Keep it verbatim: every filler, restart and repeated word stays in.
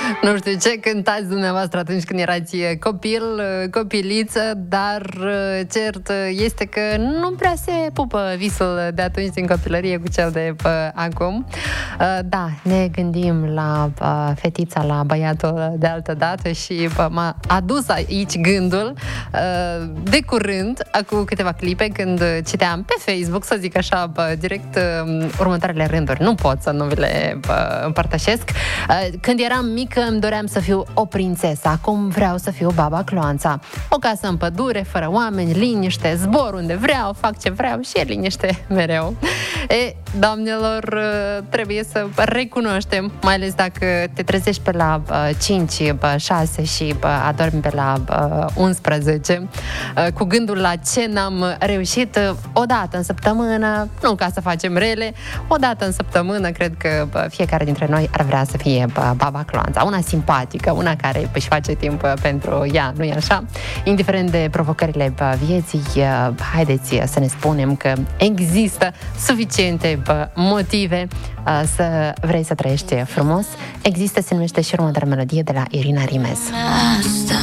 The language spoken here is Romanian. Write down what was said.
Nu știu ce cântați dumneavoastră atunci când erați copil, copiliță, dar cert este că nu prea se pupă visul de atunci din copilărie cu cel de pă, acum. Da, ne gândim la fetița, la băiatul de altă dată și pă, m-a adus aici gândul de curând, acum câteva clipe, când citeam pe Facebook, să zic așa, pă, direct următoarele rânduri. Nu pot să nu vi le pă, împărtășesc. Când eram mică îmi doream să fiu o prințesă, acum vreau să fiu Baba Cloanța. O casă în pădure, fără oameni, liniște, zbor unde vreau, fac ce vreau și e liniște mereu. E, doamnelor, trebuie să recunoaștem, mai ales dacă te trezești pe la cinci, șase și adormi pe la unsprezece, cu gândul la ce n-am reușit o dată în săptămână, nu ca să facem rele, o dată în săptămână, cred că fiecare dintre noi ar vrea să fie Baba Cloanța, una simpatică, una care își face timp pentru ea, nu-i așa? Indiferent de provocările vieții, haideți să ne spunem că există suficiente motive să vrei să trăiești frumos. Există, se numește și următoarea melodie de la Irina Rimez.